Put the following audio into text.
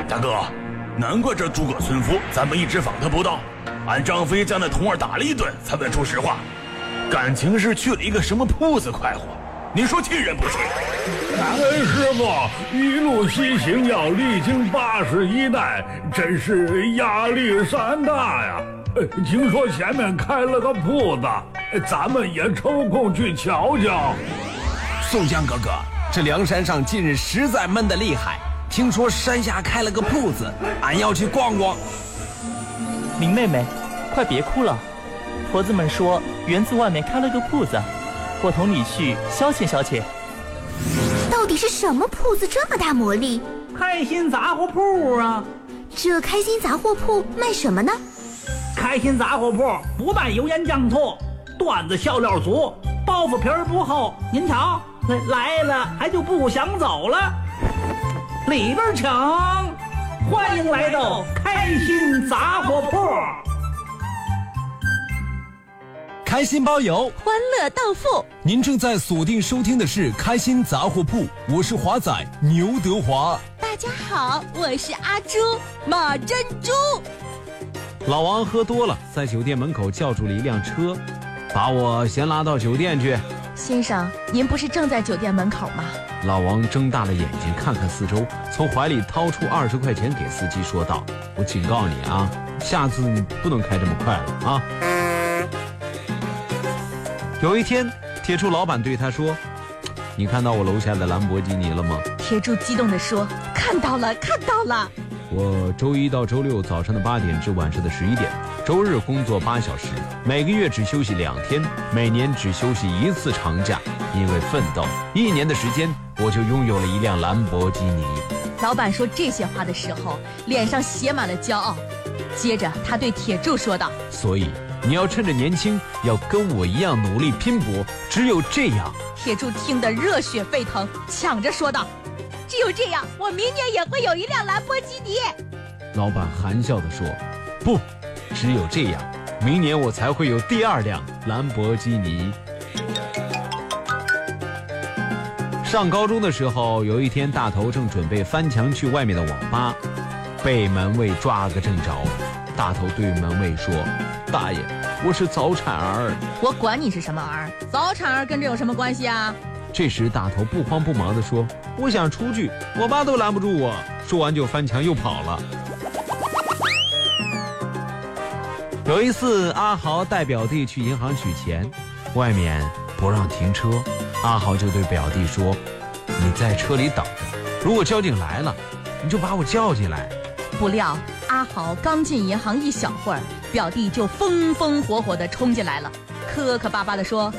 大哥，难怪这诸葛村夫咱们一直访他不到，俺张飞将那童儿打了一顿才问出实话，感情是去了一个什么铺子快活，你说气人不气？ 感恩师傅一路西行，要历经81代，真是压力山大呀。听说前面开了个铺子，咱们也抽空去瞧瞧。 宋江哥哥，这梁山上近日实在闷得厉害，听说山下开了个铺子，俺要去逛逛。 明妹妹，快别哭了，婆子们说园子外面开了个铺子，我同你去消遣消遣。 到底是什么铺子这么大魔力？ 开心杂货铺啊！ 这开心杂货铺卖什么呢？ 开心杂货铺不卖油盐酱醋，段子笑料足，包袱皮儿不厚。您瞧，来了还就不想走了。里边请，欢迎来到开心杂货铺。 开心包邮， 欢乐到付。 您正在锁定收听的是开心杂货铺，我是华仔牛德华。 大家好，我是阿朱马珍珠。 老王喝多了，在酒店门口叫住了一辆车，把我先拉到酒店去。 先生，您不是正在酒店门口吗？ 老王睁大了眼睛看看四周，从怀里掏出20块钱给司机说道：我警告你啊，下次你不能开这么快了啊。有一天，铁柱老板对他说：你看到我楼下的兰博基尼了吗？ 铁柱激动地说：看到了，看到了。 我周一到周六早上的8点至晚上的11点，周日工作8小时，每个月只休息2天，每年只休息1次长假。因为奋斗1年的时间，我就拥有了一辆兰博基尼。 老板说这些话的时候，脸上写满了骄傲。接着他对铁柱说道： 所以你要趁着年轻，要跟我一样努力拼搏，只有这样。 铁柱听得热血沸腾，抢着说道：只有这样，我明年也会有一辆兰博基尼。 老板含笑地说：不，只有这样，明年我才会有第2辆兰博基尼。上高中的时候，有一天大头正准备翻墙去外面的网吧，被门卫抓个正着。大头对门卫说：大爷，我是早产儿。 我管你是什么儿，早产儿跟这有什么关系啊？ 这时大头不慌不忙地说：我想出去，我爸都拦不住我。说完就翻墙又跑了。有一次，阿豪带表弟去银行取钱，外面不让停车，阿豪就对表弟说：你在车里等着，如果交警来了，你就把我叫进来。 不料阿豪刚进银行一小会儿，表弟就风风火火地冲进来了，磕磕巴巴地说：